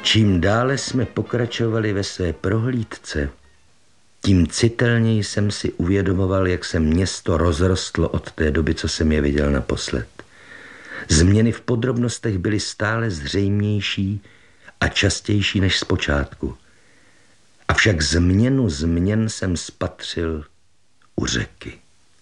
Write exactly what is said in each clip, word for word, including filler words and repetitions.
Čím dále jsme pokračovali ve své prohlídce, tím citelněji jsem si uvědomoval, jak se město rozrostlo od té doby, co jsem je viděl naposled. Změny v podrobnostech byly stále zřejmější a častější než zpočátku. Avšak změnu změn jsem spatřil u řeky.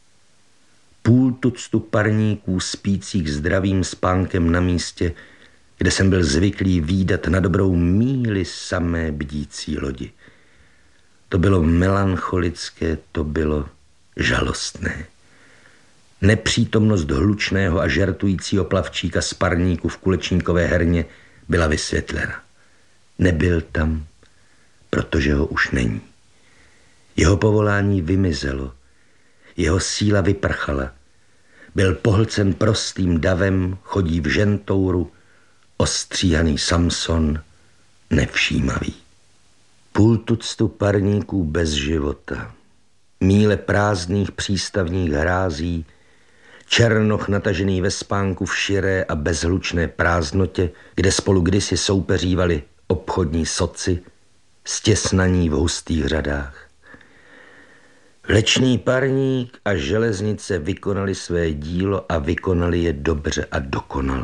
Půl tuctu parníků spících zdravým spánkem na místě, kde jsem byl zvyklý vídat na dobrou míli samé bdící lodi. To bylo melancholické, to bylo žalostné. Nepřítomnost hlučného a žertujícího plavčíka z parníku v kulečníkové herně byla vysvětlena. Nebyl tam, protože ho už není. Jeho povolání vymizelo, jeho síla vyprchala. Byl pohlcen prostým davem, chodí v žentouru, ostříhaný Samson, nevšímavý. Půl tuctu parníků bez života, míle prázdných přístavních hrází, černoch natažený ve spánku v širé a bezhlučné prázdnotě, kde spolu kdysi soupeřívali obchodní soci, stěsnaní v hustých řadách. Vlečný parník a železnice vykonali své dílo a vykonali je dobře a dokonale.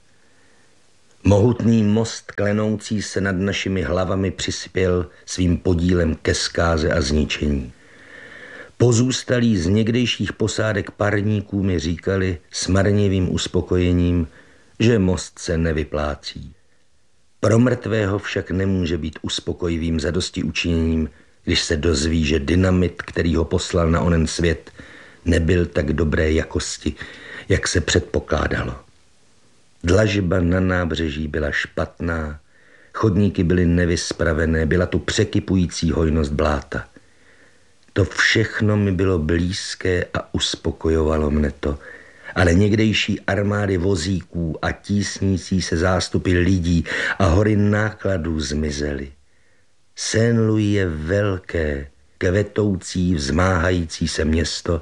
Mohutný most klenoucí se nad našimi hlavami přispěl svým podílem ke zkáze a zničení. Pozůstalí z někdejších posádek parníků mi říkali s marnivým uspokojením, že most se nevyplácí. Pro mrtvého však nemůže být uspokojivým zadosti učiněním, když se dozví, že dynamit, který ho poslal na onen svět, nebyl tak dobré jakosti, jak se předpokládalo. Dlažba na nábřeží byla špatná, chodníky byly nevyspravené, byla tu překypující hojnost bláta. To všechno mi bylo blízké a uspokojovalo mne to, ale někdejší armády vozíků a tísnící se zástupy lidí a hory nákladů zmizely. Saint-Louis je velké, kvetoucí, vzmáhající se město,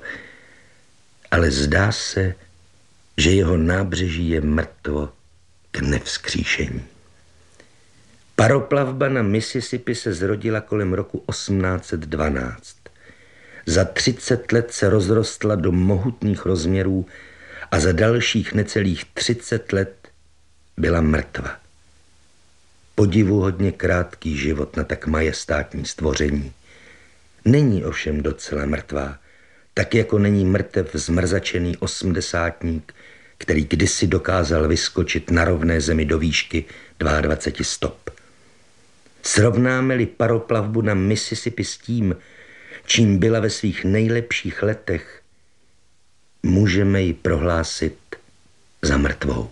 ale zdá se, že jeho nábřeží je mrtvo k nevzkříšení. Paroplavba na Mississippi se zrodila kolem roku osmnáct set dvanáct. Za třicet let se rozrostla do mohutných rozměrů a za dalších necelých třicet let byla mrtva. Podivuhodně krátký život na tak majestátní stvoření. Není ovšem docela mrtvá, tak jako není mrtev zmrzačený osmdesátník, který kdysi dokázal vyskočit na rovné zemi do výšky dvacet dva stop. Srovnáme-li paroplavbu na Mississippi s tím, čím byla ve svých nejlepších letech, můžeme ji prohlásit za mrtvou.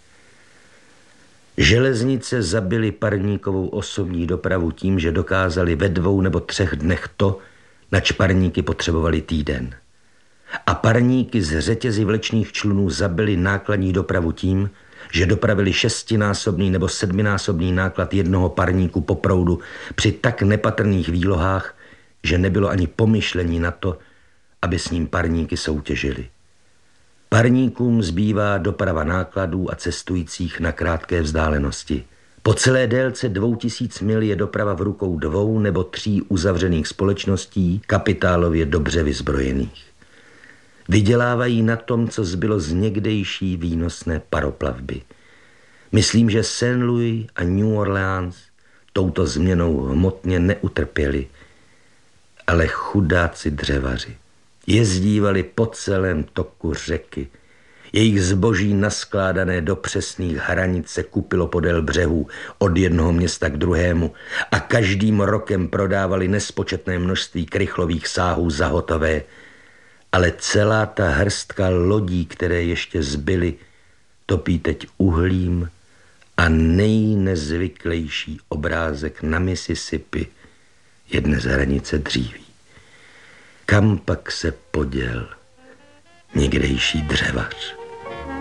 Železnice zabily parníkovou osobní dopravu tím, že dokázali ve dvou nebo třech dnech to, nač parníky potřebovali týden. A parníky z řetězy vlečných člunů zabily nákladní dopravu tím, že dopravili šestinásobný nebo sedminásobný náklad jednoho parníku po proudu při tak nepatrných výlohách, že nebylo ani pomyšlení na to, aby s ním parníky soutěžili. Parníkům zbývá doprava nákladů a cestujících na krátké vzdálenosti. Po celé délce dvou tisíc mil je doprava v rukou dvou nebo tří uzavřených společností kapitálově dobře vyzbrojených. Vydělávají na tom, co zbylo z někdejší výnosné paroplavby. Myslím, že Saint-Louis a New Orleans touto změnou hmotně neutrpěli, ale chudáci dřevaři jezdívali po celém toku řeky. Jejich zboží naskládané do přesných hranic se kupilo podél břehů od jednoho města k druhému a každým rokem prodávali nespočetné množství krychlových sáhů za hotové, ale celá ta hrstka lodí, které ještě zbyly, topí teď uhlím a nejnezvyklejší obrázek na Mississippi je dnes hranice dříví. Kam pak se poděl někdejší dřevař?